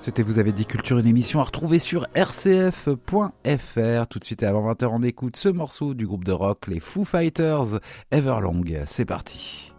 C'était Vous avez dit culture, une émission à retrouver sur rcf.fr. Tout de suite et avant 20h, on écoute ce morceau du groupe de rock, les Foo Fighters, Everlong. C'est parti.